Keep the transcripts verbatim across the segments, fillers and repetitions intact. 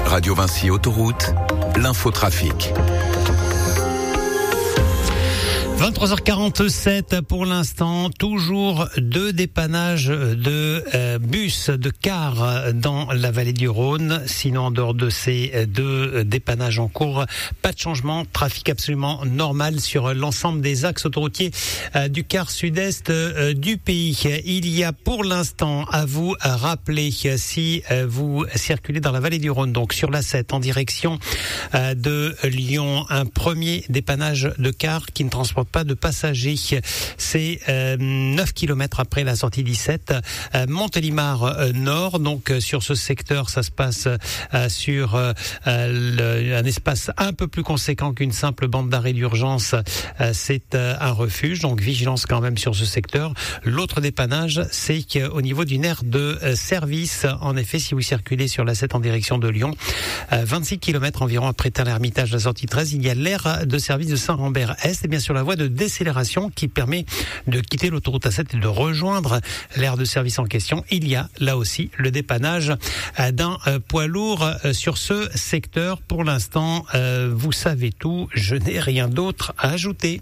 Radio Vinci Autoroute, l'infotrafic. vingt-trois heures quarante-sept pour l'instant, toujours deux dépannages de euh, bus, de cars dans la vallée du Rhône. Sinon, en dehors de ces deux dépannages en cours, pas de changement, trafic absolument normal sur l'ensemble des axes autoroutiers euh, du quart sud-est euh, du pays. Il y a pour l'instant, à vous rappeler, si euh, vous circulez dans la vallée du Rhône, donc sur l'A sept en direction euh, de Lyon, un premier dépannage de cars qui ne transporte pas de passagers. C'est euh, neuf kilomètres après la sortie dix-sept, euh, Montélimar euh, Nord. Donc euh, sur ce secteur, ça se passe euh, sur euh, le, un espace un peu plus conséquent qu'une simple bande d'arrêt d'urgence. Euh, c'est euh, un refuge, donc vigilance quand même sur ce secteur. L'autre dépannage, c'est qu'au niveau d'une aire de euh, service, en effet, si vous circulez sur l'A sept en direction de Lyon, euh, vingt-six kilomètres environ après Tain-l'Hermitage, la sortie treize, il y a l'aire de service de Saint-Rambert-Est, et bien sur la voie de décélération qui permet de quitter l'autoroute A sept et de rejoindre l'aire de service en question. Il y a là aussi le dépannage d'un poids lourd sur ce secteur. Pour l'instant, vous savez tout, je n'ai rien d'autre à ajouter.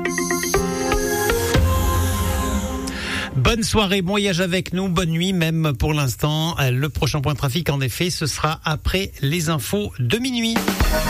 Bonne soirée, bon voyage avec nous, bonne nuit même pour l'instant. Le prochain point de trafic, en effet, ce sera après les infos de minuit.